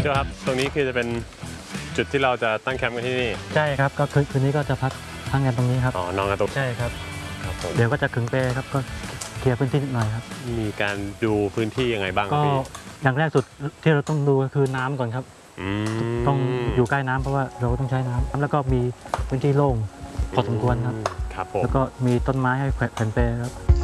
โจครับตรงนี้คือจะเป็นจุดที่เราจะตั้งแคมป์กันที่นี่ใช่ครับก็คืนนี้ก็จะพักทั้งกันตรงนี้ครับอ๋อนอนกันตรงใช่ครับครับผมเดี๋ยวก็จะขึงเปครับก็เคลียร์พื้นที่นิดหน่อยครับมีการดูพื้นที่ยังไงบ้างครับก็พี่อย่างแรกสุดที่เราต้องดูก็คือน้ำก่อนครับต้องอยู่ใกล้น้ำเพราะว่าเราต้องใช้น้ำแล้วก็มีพื้นที่โล่งพอสมควรครับครับผมแล้วก็มีต้นไม้ให้แขวนเปครับ